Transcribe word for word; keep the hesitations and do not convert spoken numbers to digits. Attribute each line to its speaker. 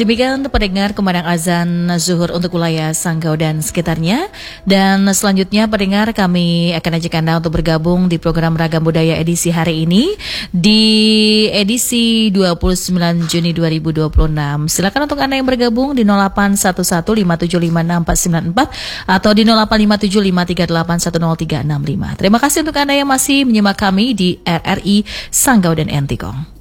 Speaker 1: Demikian pendengar kumandang azan zuhur untuk wilayah Sanggau dan sekitarnya. Dan selanjutnya pendengar, kami akan ajak Anda untuk bergabung di program Ragam Budaya edisi hari ini di edisi dua puluh sembilan Juni dua ribu dua puluh enam. Silakan untuk Anda yang bergabung di nol delapan satu satu lima tujuh lima enam empat sembilan empat atau di nol delapan lima tujuh lima tiga delapan satu nol tiga enam lima. Terima kasih untuk Anda yang masih menyimak kami di R R I Sanggau dan Entikong.